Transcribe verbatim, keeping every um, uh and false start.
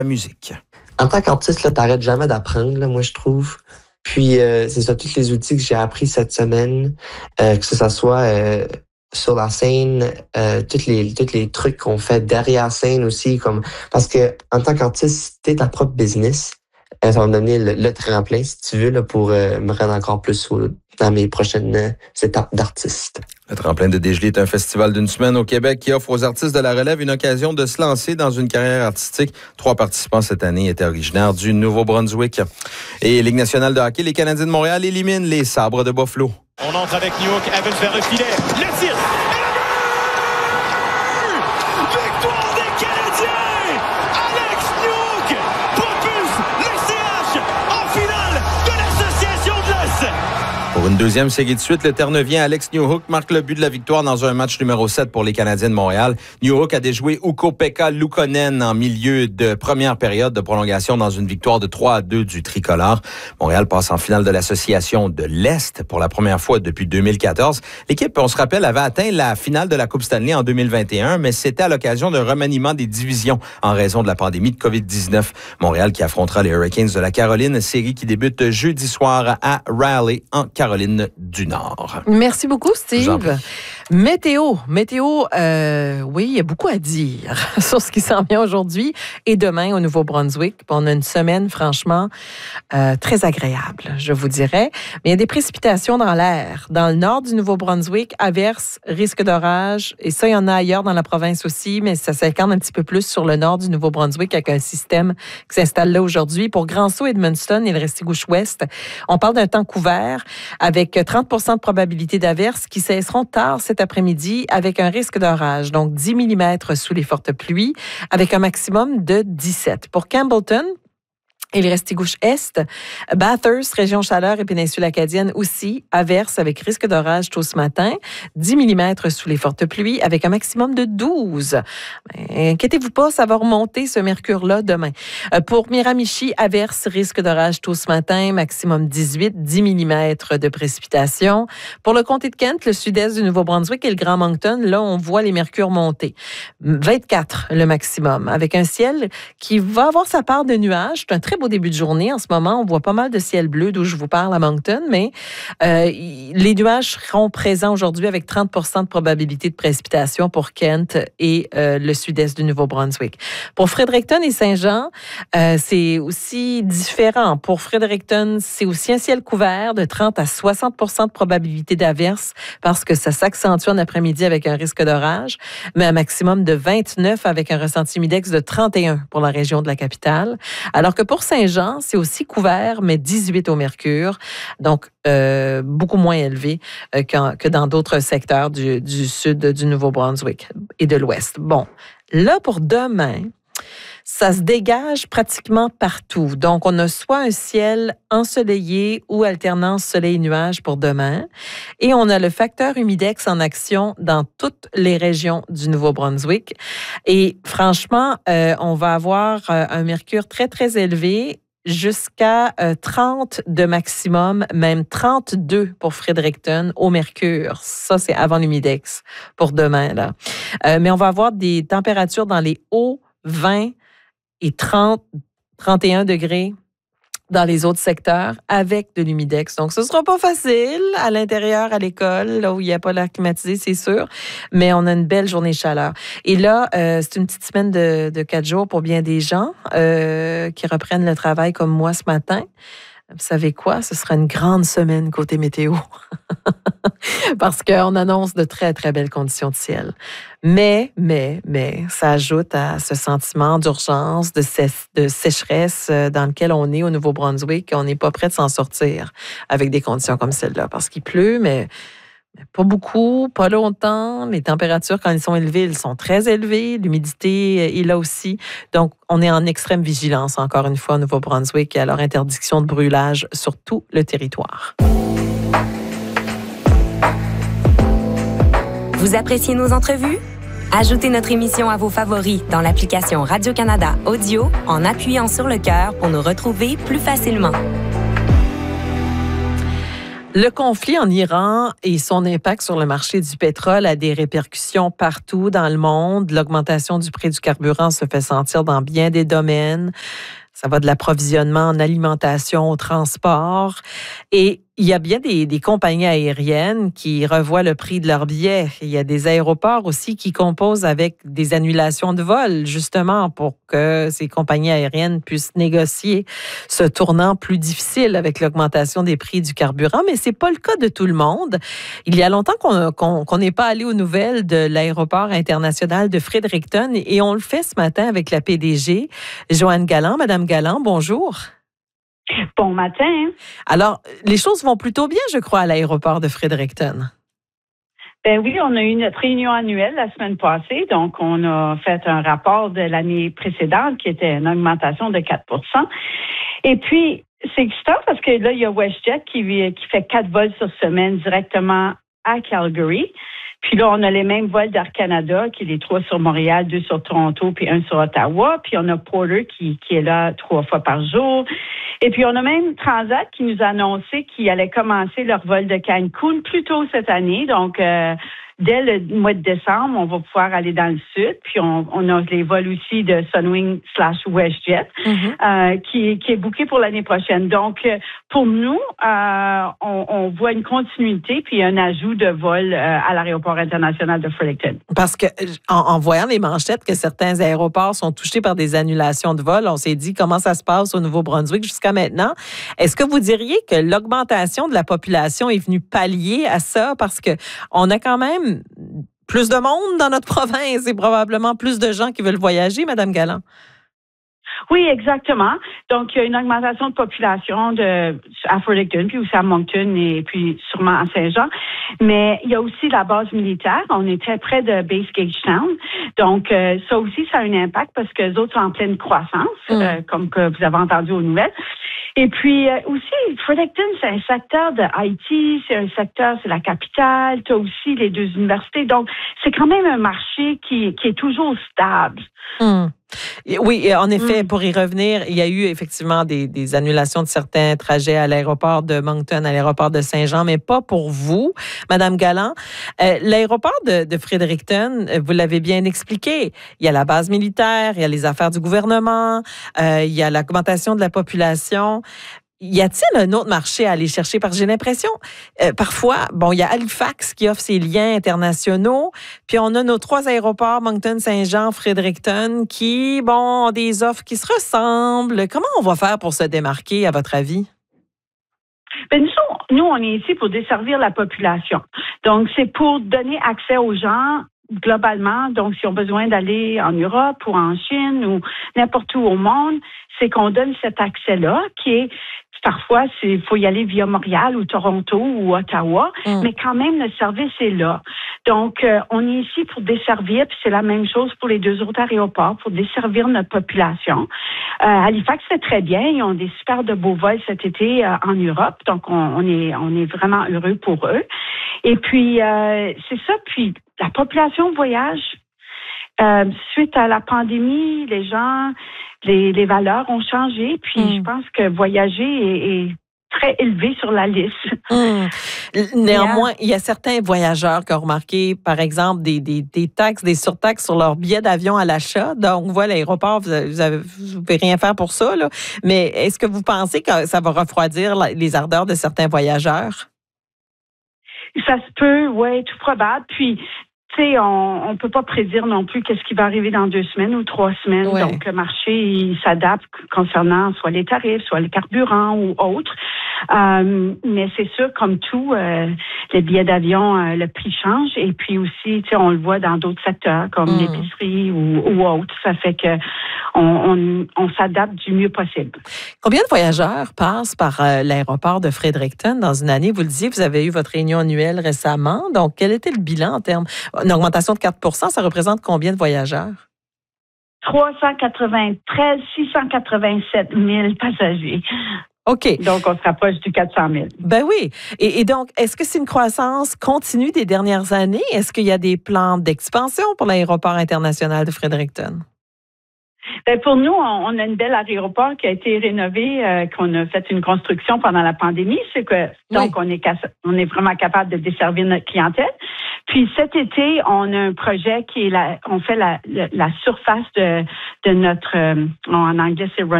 La musique. En tant qu'artiste, tu n'arrêtes jamais d'apprendre, là, moi, je trouve. Puis, euh, c'est ça, tous les outils que j'ai appris cette semaine, euh, que ce soit euh, sur la scène, euh, tous les tous les trucs qu'on fait derrière scène aussi, comme parce que en tant qu'artiste, t'es ta propre business. Euh, ça va me donner le, le tremplin, si tu veux, là, pour euh, me rendre encore plus haut dans mes prochaines euh, étapes d'artiste. Le Tremplin de Desgelées est un festival d'une semaine au Québec qui offre aux artistes de la relève une occasion de se lancer dans une carrière artistique. Trois participants cette année étaient originaires du Nouveau-Brunswick. Et Ligue nationale de hockey, les Canadiens de Montréal éliminent les Sabres de Buffalo. On entre avec New York, Evans vers le filet, le tir, et le but! Victoire des Canadiens! Alex Newhook propulse le C H en finale de l'Association de l'Est! Pour une deuxième série de suite, le Terre-Neuvien Alex Newhook marque le but de la victoire dans un match numéro sept pour les Canadiens de Montréal. Newhook a déjoué Ukko-Pekka Luukkonen en milieu de première période de prolongation dans une victoire de trois à deux du tricolore. Montréal passe en finale de l'Association de l'Est pour la première fois depuis deux mille quatorze. L'équipe, on se rappelle, avait atteint la finale de la Coupe Stanley en deux mille vingt et un, mais c'était à l'occasion d'un remaniement des divisions en raison de la pandémie de covid dix-neuf. Montréal qui affrontera les Hurricanes de la Caroline, série qui débute jeudi soir à Raleigh en Caroline du Nord. Merci beaucoup, Steve. Météo. Météo, euh, oui, il y a beaucoup à dire sur ce qui s'en vient aujourd'hui et demain au Nouveau-Brunswick. On a une semaine, franchement, euh, très agréable, je vous dirais. Mais il y a des précipitations dans l'air. Dans le nord du Nouveau-Brunswick, averses, risque d'orage. Et ça, il y en a ailleurs dans la province aussi, mais ça s'incarne un petit peu plus sur le nord du Nouveau-Brunswick avec un système qui s'installe là aujourd'hui. Pour Grand-Sault, Edmundston et le Restigouche-Ouest, on parle d'un temps couvert avec trente pour cent de probabilité d'averses qui cesseront tard cet après-midi avec un risque d'orage, donc dix millimètres sous les fortes pluies, avec un maximum de dix-sept. Pour Campbellton et le Restigouche-Est, Bathurst, région chaleur et péninsule acadienne aussi, averse avec risque d'orage tôt ce matin, dix millimètres sous les fortes pluies avec un maximum de douze. Mais inquiétez-vous pas, ça va remonter ce mercure-là demain. Pour Miramichi, averse, risque d'orage tôt ce matin, maximum dix-huit, dix millimètres de précipitations. Pour le comté de Kent, le sud-est du Nouveau-Brunswick et le Grand Moncton, là, on voit les mercures monter. vingt-quatre le maximum, avec un ciel qui va avoir sa part de nuages. C'est un très beau début de journée. En ce moment, on voit pas mal de ciel bleu d'où je vous parle à Moncton, mais euh, les nuages seront présents aujourd'hui avec trente pour cent de probabilité de précipitation pour Kent et euh, le sud-est du Nouveau-Brunswick. Pour Fredericton et Saint-Jean, euh, c'est aussi différent. Pour Fredericton, c'est aussi un ciel couvert de trente à soixante pour cent de probabilité d'averse parce que ça s'accentue en après-midi avec un risque d'orage, mais un maximum de vingt-neuf avec un ressenti humidex de trente et un pour la région de la capitale. Alors que pour Saint-Jean, c'est aussi couvert, mais dix-huit au mercure, donc euh, beaucoup moins élevé euh, que, que dans d'autres secteurs du, du sud du Nouveau-Brunswick et de l'ouest. Bon, là pour demain, ça se dégage pratiquement partout. Donc, on a soit un ciel ensoleillé ou alternance soleil-nuage pour demain. Et on a le facteur humidex en action dans toutes les régions du Nouveau-Brunswick. Et franchement, euh, on va avoir euh, un mercure très, très élevé jusqu'à euh, trente de maximum, même trente-deux pour Fredericton au mercure. Ça, c'est avant l'humidex pour demain, là. Euh, mais on va avoir des températures dans les hauts vingt et trente, trente et un degrés dans les autres secteurs avec de l'humidex. Donc, ce ne sera pas facile à l'intérieur, à l'école, là où il n'y a pas l'air climatisé, c'est sûr, mais on a une belle journée de chaleur. Et là, euh, c'est une petite semaine de, de quatre jours pour bien des gens euh, qui reprennent le travail comme moi ce matin. Vous savez quoi? Ce sera une grande semaine côté météo. Parce qu'on annonce de très, très belles conditions de ciel. Mais, mais, mais, ça ajoute à ce sentiment d'urgence, de, sé- de sécheresse dans lequel on est au Nouveau-Brunswick. On n'est pas prêt de s'en sortir avec des conditions comme celle-là. Parce qu'il pleut, mais... Pas beaucoup, pas longtemps. Les températures, quand elles sont élevées, elles sont très élevées. L'humidité est là aussi. Donc, on est en extrême vigilance, encore une fois, au Nouveau-Brunswick, et alors interdiction de brûlage sur tout le territoire. Vous appréciez nos entrevues? Ajoutez notre émission à vos favoris dans l'application Radio-Canada Audio en appuyant sur le cœur pour nous retrouver plus facilement. Le conflit en Iran et son impact sur le marché du pétrole a des répercussions partout dans le monde. L'augmentation du prix du carburant se fait sentir dans bien des domaines. Ça va de l'approvisionnement en alimentation au transport. Et il y a bien des, des compagnies aériennes qui revoient le prix de leurs billets. Il y a des aéroports aussi qui composent avec des annulations de vols, justement pour que ces compagnies aériennes puissent négocier ce tournant plus difficile avec l'augmentation des prix du carburant. Mais c'est pas le cas de tout le monde. Il y a longtemps qu'on qu'on, qu'on n'est pas allé aux nouvelles de l'aéroport international de Fredericton et on le fait ce matin avec la P D G, Joanne Galland. Madame Galland, bonjour. Bon matin. Alors, les choses vont plutôt bien, je crois, à l'aéroport de Fredericton. Ben oui, on a eu notre réunion annuelle la semaine passée. Donc, on a fait un rapport de l'année précédente qui était une augmentation de quatre pour cent. Et puis, c'est excitant parce que là, il y a WestJet qui, qui fait quatre vols sur semaine directement à Calgary. Puis là, on a les mêmes vols d'Air Canada, qui est les trois sur Montréal, deux sur Toronto, puis un sur Ottawa. Puis on a Porter qui, qui est là trois fois par jour. Et puis on a même Transat qui nous a annoncé qu'ils allaient commencer leur vol de Cancun plus tôt cette année. Donc, euh, dès le mois de décembre, on va pouvoir aller dans le sud. Puis on, on a les vols aussi de Sunwing slash WestJet mm-hmm. euh, qui, qui est booké pour l'année prochaine. Donc, pour nous, euh, on, on voit une continuité puis un ajout de vol euh, à l'aéroport international de Fredericton. Parce que en, en voyant les manchettes que certains aéroports sont touchés par des annulations de vol, on s'est dit comment ça se passe au Nouveau-Brunswick jusqu'à maintenant. Est-ce que vous diriez que l'augmentation de la population est venue pallier à ça? Parce que on a quand même plus de monde dans notre province et probablement plus de gens qui veulent voyager, Madame Galland. Oui, exactement. Donc, il y a une augmentation de population de, à Fredericton, puis aussi à Moncton et puis sûrement à Saint-Jean. Mais il y a aussi la base militaire. On est très près de Base Gagetown. Donc, euh, ça aussi, ça a un impact parce que les autres sont en pleine croissance, mmh. euh, comme que vous avez entendu aux nouvelles. Et puis euh, aussi, Fredericton, c'est un secteur de I T, c'est un secteur, c'est la capitale, tu as aussi les deux universités. Donc, c'est quand même un marché qui, qui est toujours stable. Mmh. Oui, en effet, mmh. pour y revenir, il y a eu effectivement des, des annulations de certains trajets à l'aéroport de Moncton, à l'aéroport de Saint-Jean, mais pas pour vous, Madame Galland. Euh, l'aéroport de, de Fredericton, vous l'avez bien expliqué, il y a la base militaire, il y a les affaires du gouvernement, euh, il y a l'augmentation de la population. Y a-t-il un autre marché à aller chercher? Parce que j'ai l'impression, euh, parfois, bon, il y a Halifax qui offre ses liens internationaux, puis on a nos trois aéroports, Moncton, Saint-Jean, Fredericton, qui, bon, ont des offres qui se ressemblent. Comment on va faire pour se démarquer, à votre avis? Bien, nous, nous, on est ici pour desservir la population. Donc, c'est pour donner accès aux gens globalement. Donc, s'ils ont besoin d'aller en Europe ou en Chine ou n'importe où au monde, c'est qu'on donne cet accès-là qui est parfois, il faut y aller via Montréal ou Toronto ou Ottawa, mm. mais quand même, le service est là. Donc, euh, on est ici pour desservir, puis c'est la même chose pour les deux autres aéroports, pour desservir notre population. Euh, Halifax, c'est très bien. Ils ont des super de beaux vols cet été euh, en Europe, donc on, on, est, on est vraiment heureux pour eux. Et puis, euh, c'est ça, puis la population voyage. Euh, suite à la pandémie, les gens... Les, les valeurs ont changé, puis mmh. je pense que voyager est, est très élevé sur la liste. Mmh. Néanmoins, il y a certains voyageurs qui ont remarqué, par exemple, des, des, des taxes, des surtaxes sur leurs billets d'avion à l'achat. Donc, on voit l'aéroport, vous ne pouvez rien faire pour ça, là. Mais est-ce que vous pensez que ça va refroidir les ardeurs de certains voyageurs? Ça se peut, oui, tout probable. Puis, tu sais, on ne peut pas prédire non plus qu'est-ce qui va arriver dans deux semaines ou trois semaines. Ouais. Donc, le marché, il s'adapte concernant soit les tarifs, soit les carburants ou autres. Euh, mais c'est sûr, comme tout, euh, les billets d'avion, euh, le prix change. Et puis aussi, tu sais, on le voit dans d'autres secteurs comme mmh. l'épicerie ou, ou autres. Ça fait que on, on, on s'adapte du mieux possible. Combien de voyageurs passent par euh, l'aéroport de Fredericton dans une année? Vous le disiez, vous avez eu votre réunion annuelle récemment. Donc, quel était le bilan en termes... Une augmentation de quatre pour cent, ça représente combien de voyageurs? trois cent quatre-vingt-treize, six cent quatre-vingt-sept mille passagers. OK. Donc, on se rapproche du quatre cent mille. Ben oui. Et, et donc, est-ce que c'est une croissance continue des dernières années? Est-ce qu'il y a des plans d'expansion pour l'aéroport international de Fredericton? Ben pour nous, on, on a une belle aéroport qui a été rénové, euh, qu'on a fait une construction pendant la pandémie. C'est que donc oui. on est on est vraiment capable de desservir notre clientèle. Puis cet été, on a un projet qui est la, on fait la, la, la surface de, de notre, euh, en anglais c'est run